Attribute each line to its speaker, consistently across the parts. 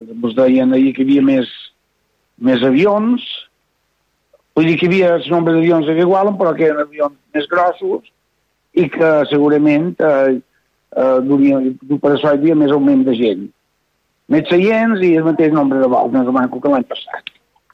Speaker 1: ens deien ahir que hi havia més avions, vull dir que hi havia el nombre d'avions que igualen, però que eren avions més grossos i que segurament per això hi havia més augment de gent. Més seients i el mateix nombre de vols, més o menys que l'any passat.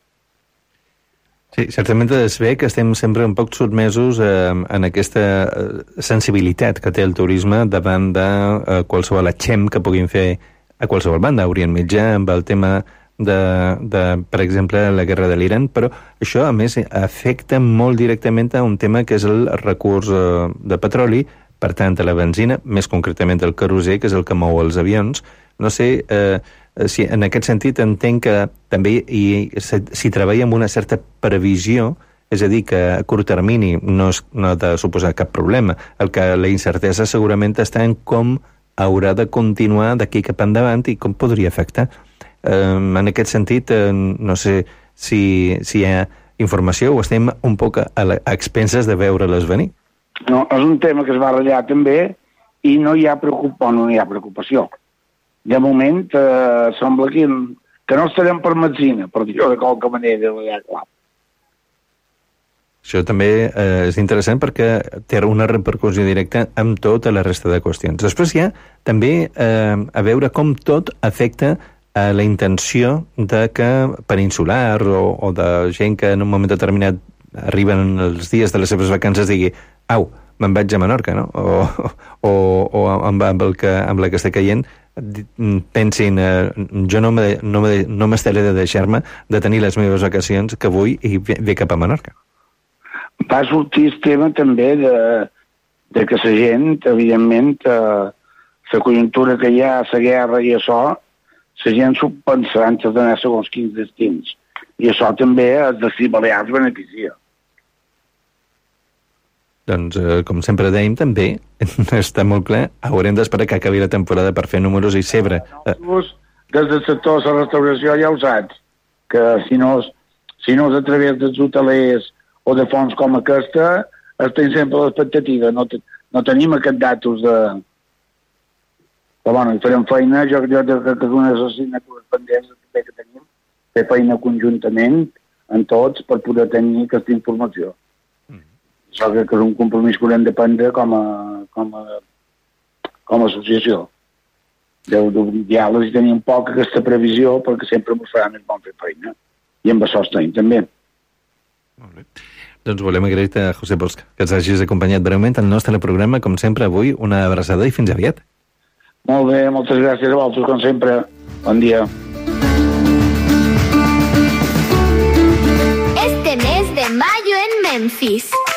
Speaker 2: Sí, certament es ve que estem sempre un poc sotmesos en aquesta sensibilitat que té el turisme davant de qualsevol atxem que puguin fer a qualsevol banda, Orient Mitjà, amb el tema de, per exemple, la guerra de l'Iran, però això, a més, afecta molt directament a un tema que és el recurs de petroli, per tant, a la benzina, més concretament el querosè, que és el que mou els avions. No sé si en aquest sentit entenc que també s'hi treballa amb una certa previsió, és a dir, que a curt termini no ha de suposar cap problema. La incertesa segurament està en com haurà de continuar d'aquí cap endavant i com podria afectar. En aquest sentit, no sé si hi ha informació o estem un poc a expenses de veure-les venir.
Speaker 1: No, és un tema que es va ratllar també i no hi ha preocupació. De moment, sembla que no estarem per medicina, per dir-ho de qualque manera, ja clar.
Speaker 2: Això també és interessant perquè té una repercussió directa amb tota la resta de qüestions. Després hi ha també a veure com tot afecta a la intenció de que peninsular o de gent que en un moment determinat arriben els dies de les seves vacances digui au, me'n vaig a Menorca, no? O amb la que està caient pensin, jo no m'estaré de deixar-me de tenir les meves vacacions que vull i ve cap a Menorca.
Speaker 1: Va sortir el tema també de que la gent, evidentment, la conjuntura que hi ha, la guerra i això, la gent s'ho pensarà antes d'anar segons quins destins. I això també els de les Balears beneficia.
Speaker 2: Doncs, com sempre dèiem, també, està molt clar, haurem d'esperar que acabi la temporada per fer números i cebre.
Speaker 1: Des del sector de la restauració ja ho saps, que si no és a través dels hotelers o de fonts com aquesta, estem sempre a l'expectativa. No tenim aquests datos de... Però bueno, farem feina, jo crec que una de les assignatures pendents també que tenim, fer feina conjuntament en tots per poder tenir aquesta informació. Això crec que és un compromís que haurem de prendre com a associació. D'obrir diàlegs i tenir un poc aquesta previsió perquè sempre ens farà més bon fer feina. I amb això estem també.
Speaker 2: Molt bé. Doncs volem agrair-te a José Bosch que ens hagis acompanyat breument al nostre programa. Com sempre, avui una abraçada i fins aviat.
Speaker 1: Molt bé, moltes gràcies a vosaltres, com sempre. Bon dia.
Speaker 3: Este mes de mayo en Memphis.